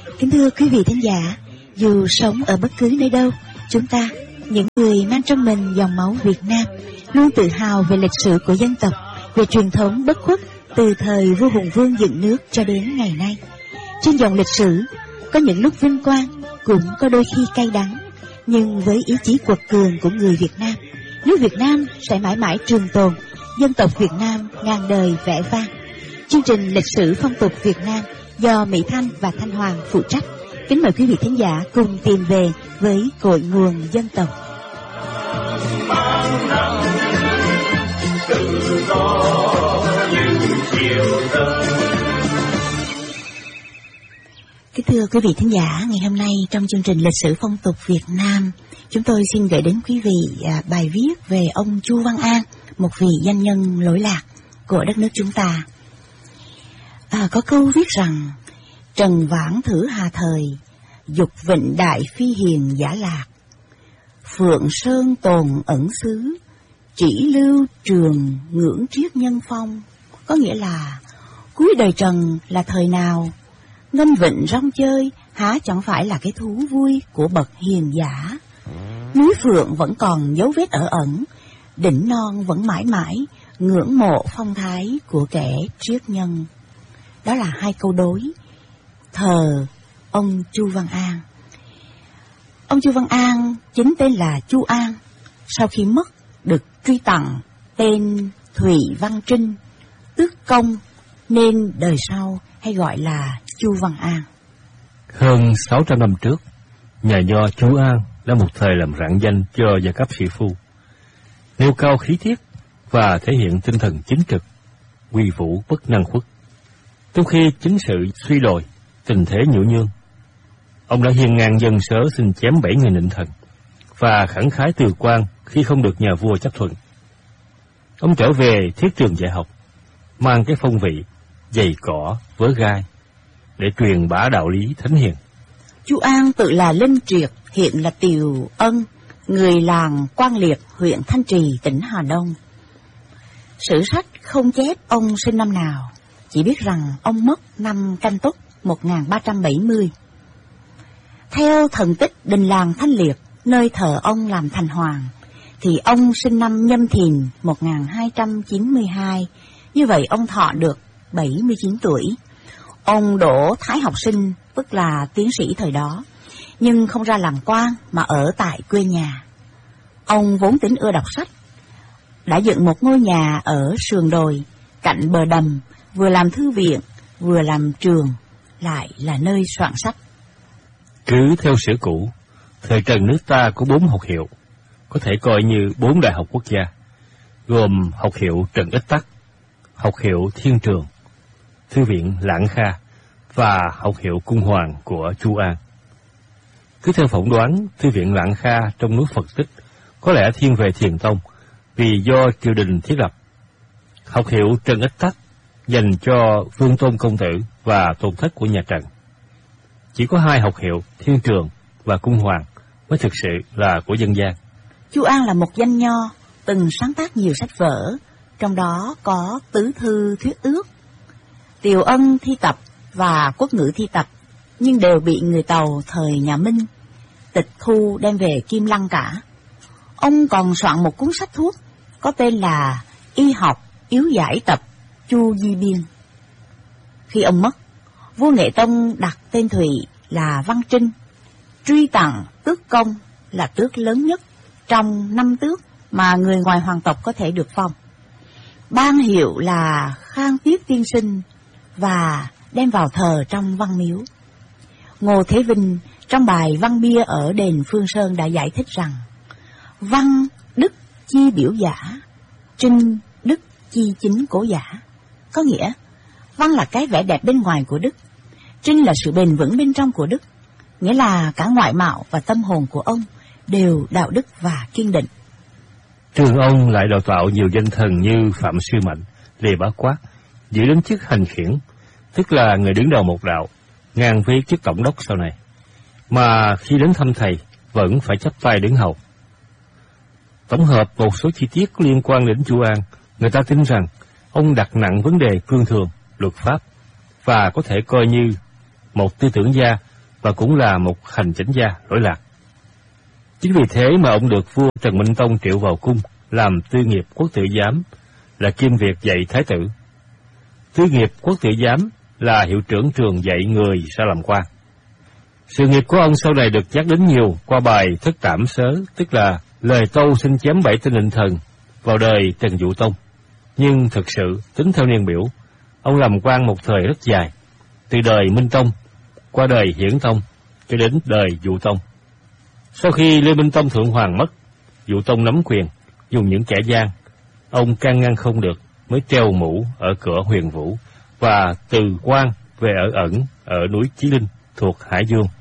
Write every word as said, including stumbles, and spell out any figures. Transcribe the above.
Kính thưa quý vị thính giả, dù sống ở bất cứ nơi đâu, chúng ta, những người mang trong mình dòng máu Việt Nam, luôn tự hào về lịch sử của dân tộc, về truyền thống bất khuất từ thời vua Hùng Vương dựng nước cho đến ngày nay. Trên dòng lịch sử, có những lúc vinh quang, cũng có đôi khi cay đắng, nhưng với ý chí quật cường của người Việt Nam, nước Việt Nam sẽ mãi mãi trường tồn, dân tộc Việt Nam ngàn đời vẻ vang. Chương trình lịch sử phong tục Việt Nam do Mỹ Thanh và Thanh Hoàng phụ trách. Kính mời quý vị thính giả cùng tìm về với cội nguồn dân tộc. Kính thưa quý vị thính giả, ngày hôm nay trong chương trình lịch sử phong tục Việt Nam, chúng tôi xin gửi đến quý vị à, bài viết về ông Chu Văn An, một vị danh nhân lỗi lạc của đất nước chúng ta. À, có câu viết rằng: Trần vãng thử hà thời, dục vịnh đại phi hiền giả lạc. Phượng sơn tồn ẩn xứ, chỉ lưu trường ngưỡng triết nhân phong. Có nghĩa là cuối đời Trần là thời nào, ngân vịnh rong chơi há chẳng phải là cái thú vui của bậc hiền giả. Núi Phượng vẫn còn dấu vết ở ẩn, đỉnh non vẫn mãi mãi ngưỡng mộ phong thái của kẻ triết nhân. Đó là hai câu đối thờ ông Chu Văn An. Ông Chu Văn An chính tên là Chu An, sau khi mất được truy tặng tên Thủy Văn Trinh, tước công, nên đời sau hay gọi là Chu Văn An. Hơn sáu trăm năm trước, nhà nho Chu An đã một thời làm rạng danh cho giai cấp sĩ phu, nêu cao khí tiết và thể hiện tinh thần chính trực, uy vũ bất năng khuất. Trong khi chính sự suy đồi, tình thế nhũ nhương, ông đã hiên ngang dân sớ xin chém bảy người nịnh thần và khẳng khái từ quan khi không được nhà vua chấp thuận. Ông trở về thiết trường dạy học, mang cái phong vị dày cỏ vớ gai để truyền bá đạo lý thánh hiền. Chu An tự là Linh Triệt, hiện là Tiều Ân, người làng Quan Liệt, huyện Thanh Trì, tỉnh Hà Đông. Sử sách không chép ông sinh năm nào, chỉ biết rằng ông mất năm Canh Tuất một nghìn ba trăm bảy mươi. Theo thần tích đình làng Thanh Liệt, nơi thờ ông làm thành hoàng, thì ông sinh năm Nhâm Thìn một nghìn hai trăm chín mươi hai, như vậy ông thọ được bảy mươi chín tuổi. Ông đỗ thái học sinh, tức là tiến sĩ thời đó, nhưng không ra làm quan mà ở tại quê nhà. Ông vốn tính ưa đọc sách, đã dựng một ngôi nhà ở sườn đồi, cạnh bờ đầm, vừa làm thư viện, vừa làm trường, lại là nơi soạn sách. Cứ theo sử cũ, thời Trần nước ta có bốn học hiệu, có thể coi như bốn đại học quốc gia, gồm học hiệu Trần Ích Tắc, học hiệu Thiên Trường, thư viện Lạng Kha và học hiệu Cung Hoàng của Chu An. Cứ theo phỏng đoán, thư viện Lạng Kha trong núi Phật Tích có lẽ thiên về Thiền Tông, vì do triều đình thiết lập. Học hiệu Trần Ích Tắc dành cho Vương Tôn Công Tử và tôn thất của nhà Trần. Chỉ có hai học hiệu Thiên Trường và Cung Hoàng mới thực sự là của dân gian. Chu An là một danh nho, từng sáng tác nhiều sách vở, trong đó có Tứ Thư Thuyết Ước, Tiều Ân thi tập và Quốc ngữ thi tập, nhưng đều bị người Tàu thời nhà Minh tịch thu đem về Kim Lăng cả. Ông còn soạn một cuốn sách thuốc có tên là Y học yếu giải tập Chu Di Biên. Khi ông mất, vua Nghệ Tông đặt tên Thụy là Văn Trinh, truy tặng tước công là tước lớn nhất trong năm tước mà người ngoài hoàng tộc có thể được phong, ban hiệu là Khang Tiết Tiên Sinh và đem vào thờ trong văn miếu. Ngô Thế Vinh trong bài Văn Bia ở đền Phương Sơn đã giải thích rằng: văn đức chi biểu giả, trinh đức chi chính cố giả. Có nghĩa, văn là cái vẻ đẹp bên ngoài của đức, trinh là sự bền vững bên trong của đức, nghĩa là cả ngoại mạo và tâm hồn của ông đều đạo đức và kiên định. Trường ông lại đào tạo nhiều danh thần như Phạm Sư Mạnh, Lê Bá Quát, giữ đến chức hành khiển, tức là người đứng đầu một đạo, ngang với chức tổng đốc sau này, mà khi đến thăm thầy vẫn phải chắp tay đứng hầu. Tổng hợp một số chi tiết liên quan đến Chu An, người ta tin rằng ông đặt nặng vấn đề cương thường, luật pháp, và có thể coi như một tư tưởng gia và cũng là một hành chánh gia lỗi lạc. Chính vì thế mà ông được vua Trần Minh Tông triệu vào cung làm tư nghiệp quốc tử giám, là kiêm việc dạy thái tử. Tư nghiệp quốc tử giám là hiệu trưởng trường dạy người ra làm quan. Sự nghiệp của ông sau này được nhắc đến nhiều qua bài Thất Tảm Sớ, tức là lời tâu xin chém bảy tên định thần vào đời Trần Dụ Tông. Nhưng thực sự, tính theo niên biểu, ông làm quan một thời rất dài, từ đời Minh Tông qua đời Hiển Tông cho đến đời Dụ Tông. Sau khi Lê Minh Tông Thượng Hoàng mất, Dụ Tông nắm quyền, dùng những kẻ gian, ông can ngăn không được, mới treo mũ ở cửa Huyền Vũ và từ quan về ở ẩn ở núi Chí Linh thuộc Hải Dương.